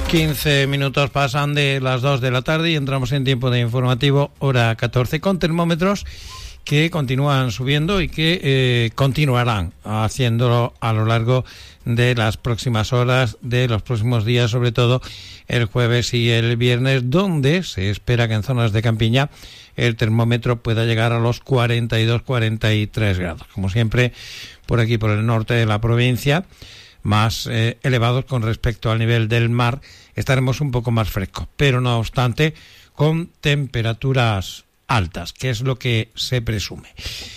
15 minutos pasan de las 2 de la tarde y entramos en tiempo de informativo, hora 14, con termómetros que continúan subiendo y que continuarán haciéndolo a lo largo de las próximas horas, de los próximos días, sobre todo el jueves y el viernes, donde se espera que en zonas de campiña el termómetro pueda llegar a los 42-43 grados. Como siempre, por aquí, por el norte de la provincia, más elevados con respecto al nivel del mar, estaremos un poco más frescos, pero no obstante con temperaturas altas, que es lo que se presume.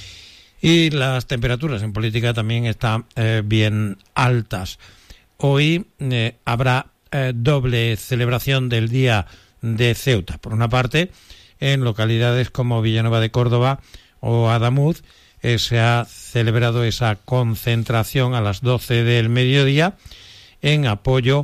Y las temperaturas en política también están bien altas. Hoy habrá doble celebración del Día de Ceuta. Por una parte, en localidades como Villanueva de Córdoba o Adamuz, se ha celebrado esa concentración a las 12 del mediodía en apoyo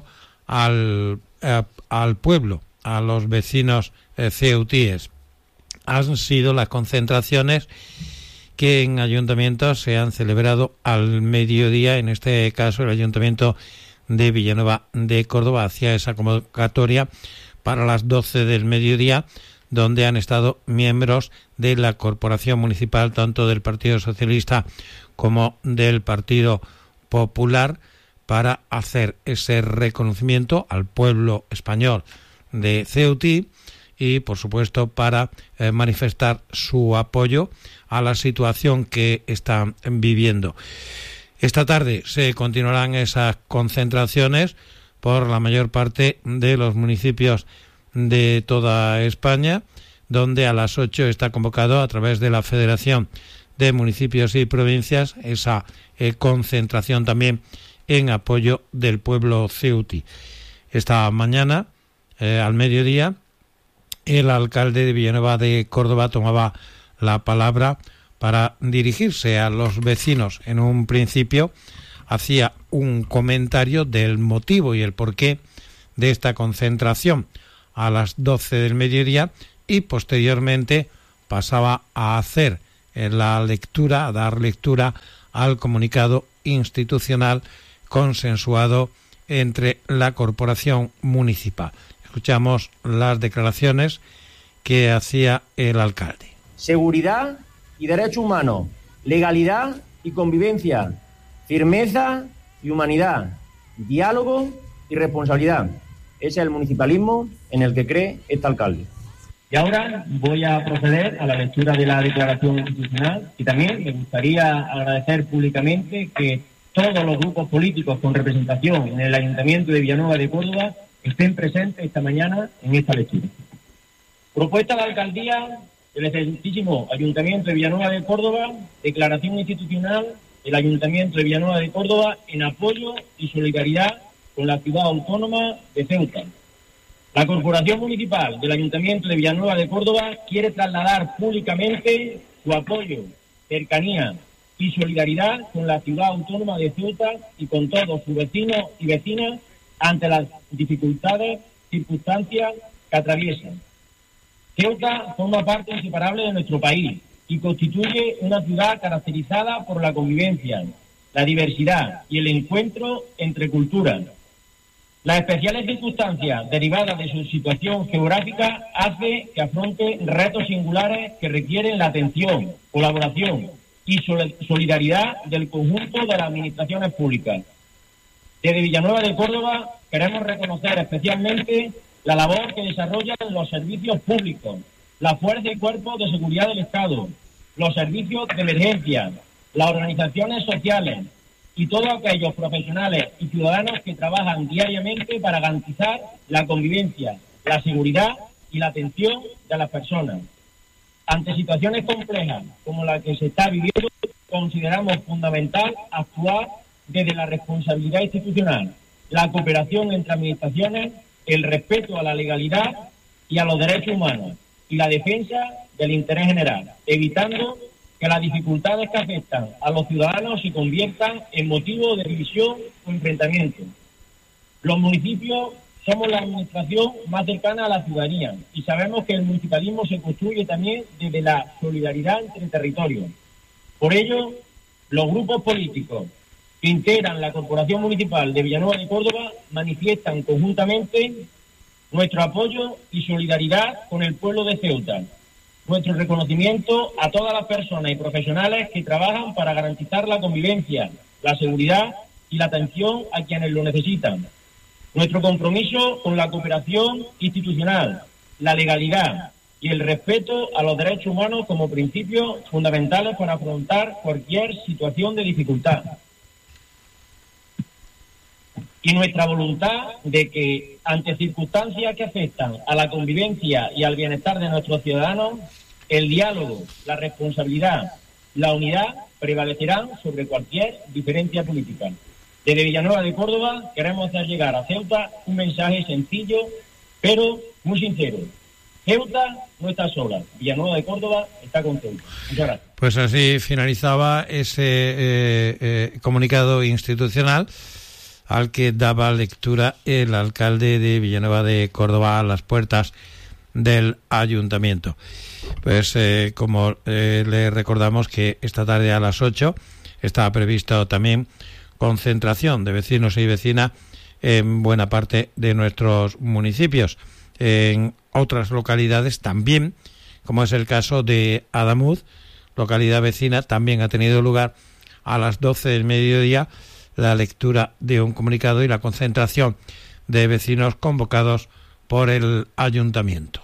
al pueblo, a los vecinos ceutíes. Han sido las concentraciones que en ayuntamientos se han celebrado al mediodía. En este caso, el Ayuntamiento de Villanueva de Córdoba hacía esa convocatoria para las 12 del mediodía, donde han estado miembros de la Corporación Municipal, tanto del Partido Socialista como del Partido Popular, para hacer ese reconocimiento al pueblo español de Ceutí y, por supuesto, para manifestar su apoyo a la situación que están viviendo. Esta tarde se continuarán esas concentraciones por la mayor parte de los municipios de toda España, donde a las 8 está convocado a través de la Federación de Municipios y Provincias esa concentración también en apoyo del pueblo ceutí. Esta mañana, al mediodía, el alcalde de Villanueva de Córdoba tomaba la palabra para dirigirse a los vecinos. En un principio hacía un comentario del motivo y el porqué de esta concentración a las 12 del mediodía y posteriormente pasaba a hacer la lectura, a dar lectura al comunicado institucional consensuado entre la corporación municipal. Escuchamos las declaraciones que hacía el alcalde. Seguridad y derechos humanos, legalidad y convivencia, firmeza y humanidad, diálogo y responsabilidad. Ese es el municipalismo en el que cree este alcalde. Y ahora voy a proceder a la lectura de la declaración institucional y también me gustaría agradecer públicamente que todos los grupos políticos con representación en el Ayuntamiento de Villanueva de Córdoba estén presentes esta mañana en esta lectura. Propuesta de la Alcaldía del excelentísimo Ayuntamiento de Villanueva de Córdoba, declaración institucional del Ayuntamiento de Villanueva de Córdoba en apoyo y solidaridad con la ciudad autónoma de Ceuta. La Corporación Municipal del Ayuntamiento de Villanueva de Córdoba quiere trasladar públicamente su apoyo, cercanía y solidaridad con la ciudad autónoma de Ceuta y con todos sus vecinos y vecinas ante las dificultades, circunstancias que atraviesan. Ceuta forma parte inseparable de nuestro país y constituye una ciudad caracterizada por la convivencia, la diversidad y el encuentro entre culturas. Las especiales circunstancias derivadas de su situación geográfica hace que afronte retos singulares que requieren la atención, colaboración y solidaridad del conjunto de las administraciones públicas. Desde Villanueva de Córdoba queremos reconocer especialmente la labor que desarrollan los servicios públicos, la fuerza y cuerpos de seguridad del Estado, los servicios de emergencia, las organizaciones sociales y todos aquellos profesionales y ciudadanos que trabajan diariamente para garantizar la convivencia, la seguridad y la atención de las personas. Ante situaciones complejas como la que se está viviendo, consideramos fundamental actuar desde la responsabilidad institucional, la cooperación entre administraciones, el respeto a la legalidad y a los derechos humanos y la defensa del interés general, evitando que las dificultades que afectan a los ciudadanos se conviertan en motivo de división o enfrentamiento. Los municipios somos la administración más cercana a la ciudadanía y sabemos que el municipalismo se construye también desde la solidaridad entre territorios. Por ello, los grupos políticos que integran la Corporación Municipal de Villanueva de Córdoba manifiestan conjuntamente nuestro apoyo y solidaridad con el pueblo de Ceuta, nuestro reconocimiento a todas las personas y profesionales que trabajan para garantizar la convivencia, la seguridad y la atención a quienes lo necesitan, nuestro compromiso con la cooperación institucional, la legalidad y el respeto a los derechos humanos como principios fundamentales para afrontar cualquier situación de dificultad. Y nuestra voluntad de que, ante circunstancias que afectan a la convivencia y al bienestar de nuestros ciudadanos, el diálogo, la responsabilidad, la unidad prevalecerán sobre cualquier diferencia política. Desde Villanueva de Córdoba queremos hacer llegar a Ceuta un mensaje sencillo, pero muy sincero. Ceuta no está sola, Villanueva de Córdoba está con Ceuta. Muchas gracias. Pues así finalizaba ese comunicado institucional al que daba lectura el alcalde de Villanueva de Córdoba a las puertas del ayuntamiento. Pues como le recordamos que esta tarde a las 8 estaba previsto también concentración de vecinos y vecinas en buena parte de nuestros municipios. En otras localidades también, como es el caso de Adamuz, localidad vecina, también ha tenido lugar a las 12 del mediodía la lectura de un comunicado y la concentración de vecinos convocados por el ayuntamiento.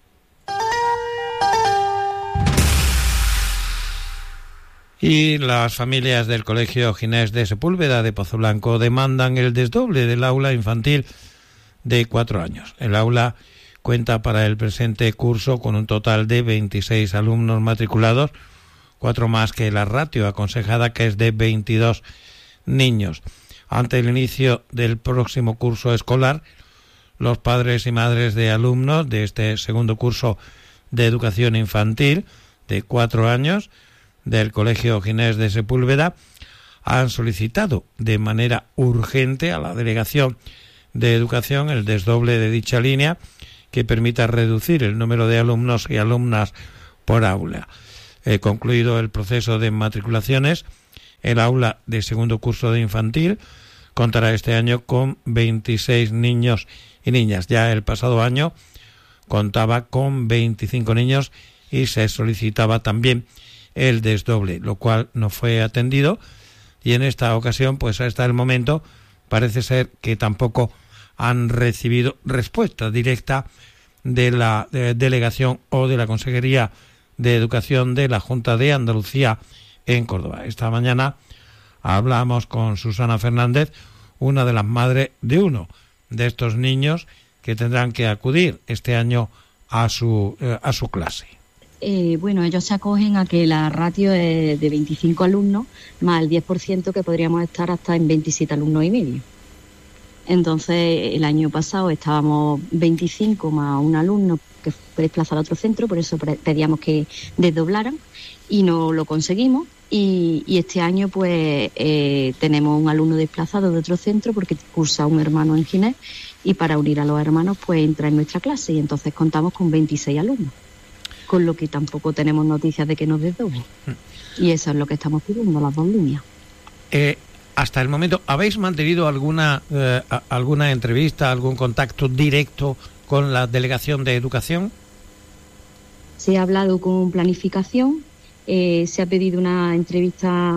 Y las familias del Colegio Ginés de Sepúlveda de Pozoblanco demandan el desdoble del aula infantil de 4 años. El aula cuenta para el presente curso con un total de 26 alumnos matriculados, 4 más que la ratio aconsejada, que es de 22 niños. Ante el inicio del próximo curso escolar, los padres y madres de alumnos de este segundo curso de educación infantil de 4 años del Colegio Ginés de Sepúlveda han solicitado de manera urgente a la Delegación de Educación el desdoble de dicha línea que permita reducir el número de alumnos y alumnas por aula. Concluido el proceso de matriculaciones, el aula de segundo curso de infantil contará este año con 26 niños y niñas. Ya el pasado año contaba con 25 niños y se solicitaba también el desdoble, lo cual no fue atendido, y en esta ocasión, pues hasta el momento, parece ser que tampoco han recibido respuesta directa de la delegación o de la Consejería de Educación de la Junta de Andalucía en Córdoba. Esta mañana hablamos con Susana Fernández, una de las madres de uno de estos niños que tendrán que acudir este año a su clase. Bueno, ellos se acogen a que la ratio es de 25 alumnos más el 10%, que podríamos estar hasta en 27 alumnos y medio. Entonces, el año pasado estábamos 25 más un alumno que fue desplazado a otro centro, por eso pedíamos que desdoblaran y no lo conseguimos. Y este año pues tenemos un alumno desplazado de otro centro porque cursa un hermano en Ginés, y para unir a los hermanos pues entra en nuestra clase, y entonces contamos con 26 alumnos, con lo que tampoco tenemos noticias de que nos desdoblen. Y eso es lo que estamos pidiendo, las dos líneas. Hasta el momento, ¿habéis mantenido alguna entrevista, algún contacto directo con la Delegación de Educación? Se ha hablado con planificación, se ha pedido una entrevista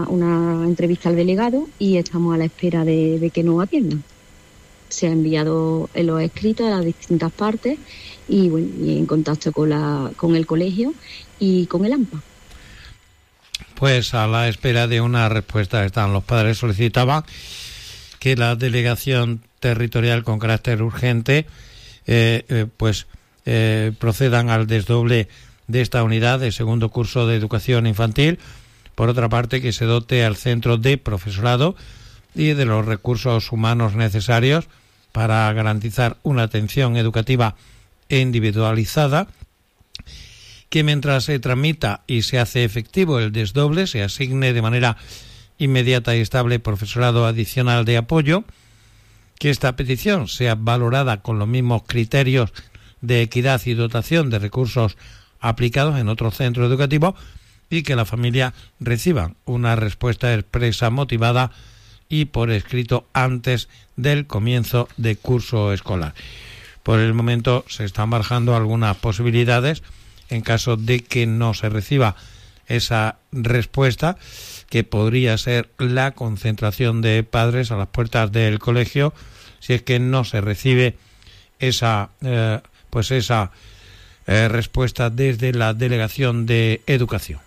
al delegado y estamos a la espera de que nos atiendan. Se ha enviado los escritos a las distintas partes y, bueno, y en contacto con el colegio y con el AMPA. Pues a la espera de una respuesta están. Los padres solicitaban que la delegación territorial con carácter urgente procedan al desdoble de esta unidad de segundo curso de educación infantil. Por otra parte, que se dote al centro de profesorado y de los recursos humanos necesarios para garantizar una atención educativa individualizada, que mientras se tramita y se hace efectivo el desdoble, se asigne de manera inmediata y estable profesorado adicional de apoyo, que esta petición sea valorada con los mismos criterios de equidad y dotación de recursos aplicados en otro centro educativo, y que la familia reciba una respuesta expresa motivada y por escrito antes del comienzo de curso escolar. Por el momento se están barajando algunas posibilidades en caso de que no se reciba esa respuesta, que podría ser la concentración de padres a las puertas del colegio si es que no se recibe esa respuesta desde la Delegación de Educación.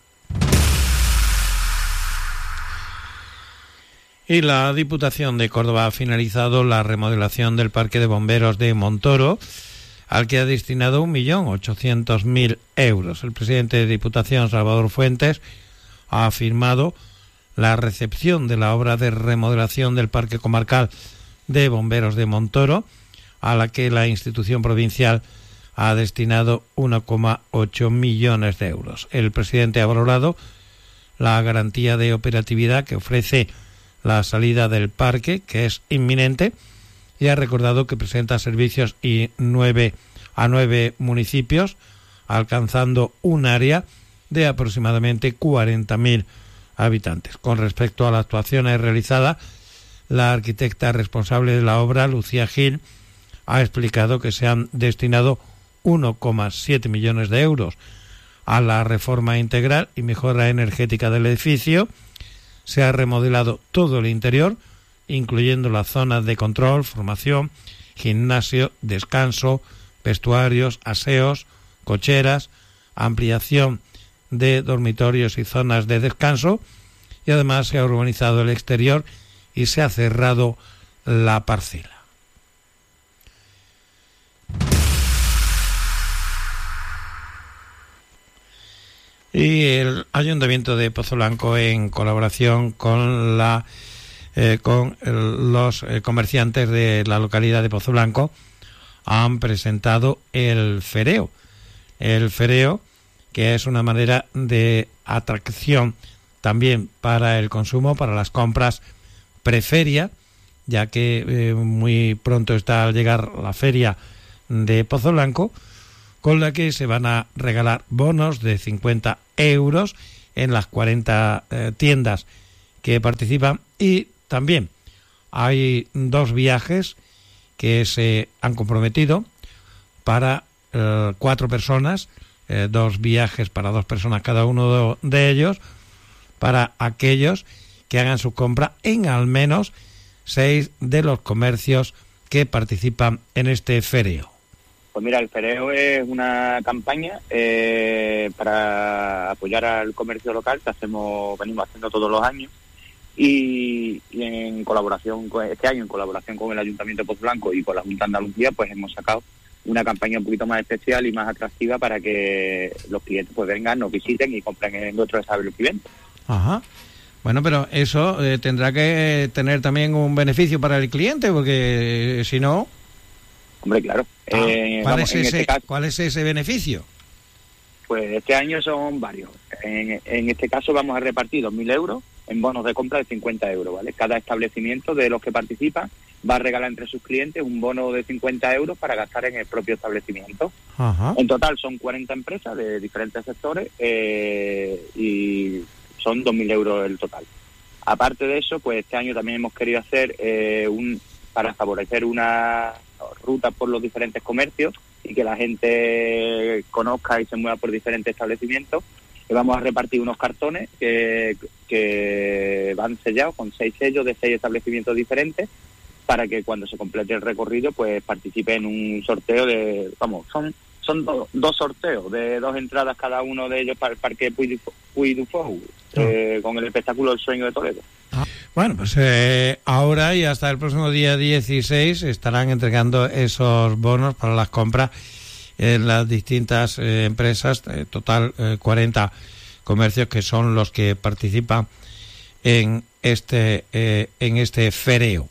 Y la Diputación de Córdoba ha finalizado la remodelación del Parque de Bomberos de Montoro, al que ha destinado 1.800.000 euros. El presidente de Diputación, Salvador Fuentes, ha afirmado la recepción de la obra de remodelación del Parque Comarcal de Bomberos de Montoro, a la que la institución provincial ha destinado 1,8 millones de euros. El presidente ha valorado la garantía de operatividad que ofrece la salida del parque, que es inminente, y ha recordado que presenta servicios a 9 municipios, alcanzando un área de aproximadamente 40.000 habitantes. Con respecto a las actuaciones realizadas, la arquitecta responsable de la obra, Lucía Gil, ha explicado que se han destinado 1,7 millones de euros a la reforma integral y mejora energética del edificio. Se ha remodelado todo el interior, incluyendo las zonas de control, formación, gimnasio, descanso, vestuarios, aseos, cocheras, ampliación de dormitorios y zonas de descanso, y además se ha urbanizado el exterior y se ha cerrado la parcela. Y el Ayuntamiento de Pozoblanco, en colaboración con los comerciantes de la localidad de Pozoblanco, han presentado el fereo. El fereo, que es una manera de atracción también para el consumo, para las compras preferia, ya que muy pronto está al llegar la feria de Pozoblanco, con la que se van a regalar bonos de 50 euros en las 40 tiendas que participan, y también hay 2 viajes que se han comprometido para 4 personas, 2 viajes para 2 personas cada uno de ellos, para aquellos que hagan su compra en al menos 6 de los comercios que participan en este fereo. Pues mira, el fereo es una campaña para apoyar al comercio local que venimos haciendo todos los años, y en colaboración con este año, en colaboración con el Ayuntamiento de Pozoblanco y con la Junta de Andalucía, pues hemos sacado una campaña un poquito más especial y más atractiva para que los clientes pues vengan, nos visiten y compren en nuestro establecimiento. Ajá. Bueno, pero eso tendrá que tener también un beneficio para el cliente, porque si no... Hombre, claro. ¿Cuál es ese beneficio? Pues este año son varios. En este caso vamos a repartir 2.000 euros en bonos de compra de 50 euros, ¿vale? Cada establecimiento de los que participan va a regalar entre sus clientes un bono de 50 euros para gastar en el propio establecimiento. Ajá. En total son 40 empresas de diferentes sectores y son 2.000 euros el total. Aparte de eso, pues este año también hemos querido hacer para favorecer una ruta por los diferentes comercios y que la gente conozca y se mueva por diferentes establecimientos. Y vamos a repartir unos cartones que van sellados con 6 sellos de 6 establecimientos diferentes, para que cuando se complete el recorrido pues participe en un sorteo de... Son 2 sorteos de 2 entradas cada uno de ellos para el Parque Puy du Fou, con el espectáculo El Sueño de Toledo. Bueno, pues ahora y hasta el próximo día 16 estarán entregando esos bonos para las compras en las distintas empresas, total 40 comercios que son los que participan en este fereo.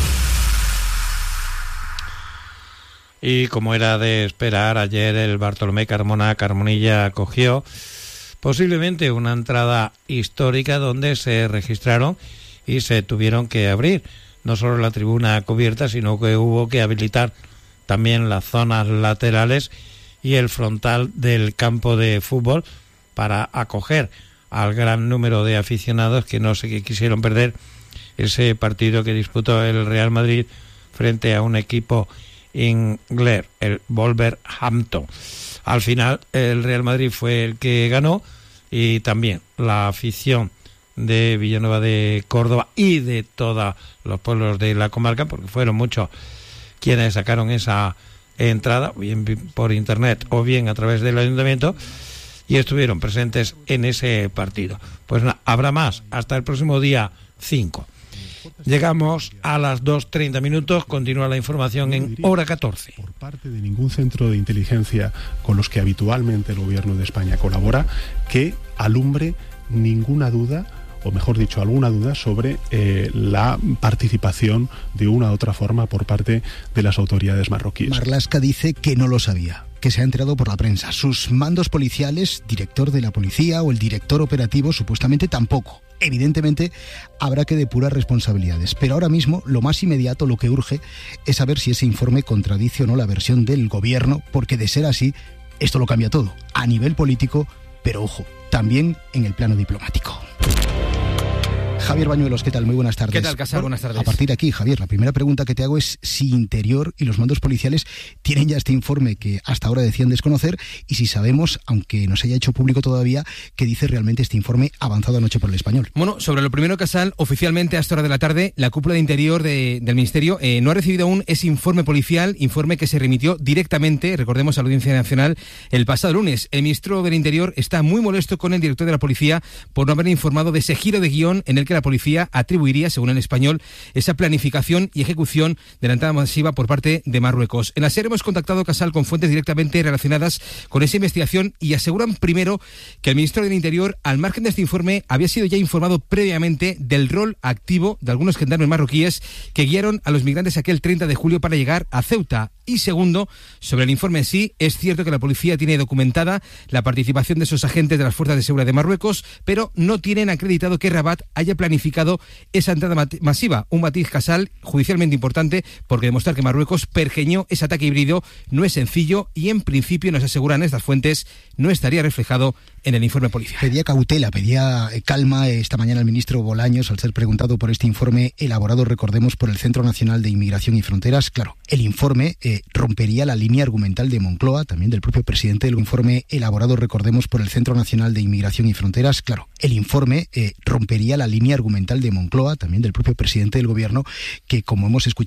Y como era de esperar, ayer el Bartolomé Carmonilla acogió posiblemente una entrada histórica donde se registraron y se tuvieron que abrir no solo la tribuna cubierta, sino que hubo que habilitar también las zonas laterales y el frontal del campo de fútbol para acoger al gran número de aficionados que no se quisieron perder ese partido que disputó el Real Madrid frente a un equipo inglés, el Wolverhampton. Al final el Real Madrid fue el que ganó, y también la afición de Villanueva de Córdoba y de todos los pueblos de la comarca, porque fueron muchos quienes sacaron esa entrada, bien por internet o bien a través del ayuntamiento, y estuvieron presentes en ese partido. Pues nada, habrá más hasta el próximo día 5. Llegamos a las 2:30, continúa la información en hora 14. Por parte de ningún centro de inteligencia con los que habitualmente el gobierno de España colabora, que alumbre ninguna duda, o mejor dicho, alguna duda sobre la participación de una u otra forma por parte de las autoridades marroquíes. Marlaska dice que no lo sabía, que se ha enterado por la prensa. Sus mandos policiales, director de la policía o el director operativo, supuestamente tampoco. Evidentemente habrá que depurar responsabilidades, pero ahora mismo lo más inmediato, lo que urge, es saber si ese informe contradice o no la versión del gobierno, porque de ser así, esto lo cambia todo, a nivel político, pero ojo, también en el plano diplomático. Javier Bañuelos, ¿qué tal? Muy buenas tardes. ¿Qué tal, Casal? Buenas tardes. A partir de aquí, Javier, la primera pregunta que te hago es si Interior y los mandos policiales tienen ya este informe que hasta ahora decían desconocer, y si sabemos, aunque no se haya hecho público todavía, qué dice realmente este informe avanzado anoche por El Español. Bueno, sobre lo primero, Casal, oficialmente a esta hora de la tarde, la cúpula de Interior del Ministerio no ha recibido aún ese informe policial, informe que se remitió directamente, recordemos, a la Audiencia Nacional el pasado lunes. El ministro del Interior está muy molesto con el director de la policía por no haber informado de ese giro de guión en el que la policía atribuiría, según El Español, esa planificación y ejecución de la entrada masiva por parte de Marruecos. En la SER hemos contactado, Casal, con fuentes directamente relacionadas con esa investigación y aseguran primero que el ministro del Interior, al margen de este informe, había sido ya informado previamente del rol activo de algunos gendarmes marroquíes que guiaron a los migrantes aquel 30 de julio para llegar a Ceuta. Y segundo, sobre el informe en sí, es cierto que la policía tiene documentada la participación de esos agentes de las fuerzas de seguridad de Marruecos, pero no tienen acreditado que Rabat haya planificado esa entrada masiva. Un matiz, Casal, judicialmente importante, porque demostrar que Marruecos pergeñó ese ataque híbrido no es sencillo y, en principio, nos aseguran estas fuentes, no estaría reflejado en el informe policial. Pedía cautela, pedía calma esta mañana el ministro Bolaños al ser preguntado por este informe elaborado, recordemos, por el Centro Nacional de Inmigración y Fronteras. Claro, el informe rompería la línea argumental de Moncloa, también del propio presidente. El informe elaborado, recordemos, por el Centro Nacional de Inmigración y Fronteras. Claro, el informe rompería la línea argumental de Moncloa, también del propio presidente del gobierno, que, como hemos escuchado,